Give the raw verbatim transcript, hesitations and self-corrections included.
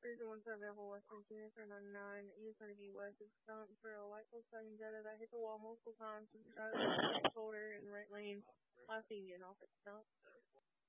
Freezer one seven Echo Western Junior for ninety-nine. East one B West is stunt for a white full second Jetta that hit the wall multiple times with shot in the shoulder and right lane. Last Indian off its stunt.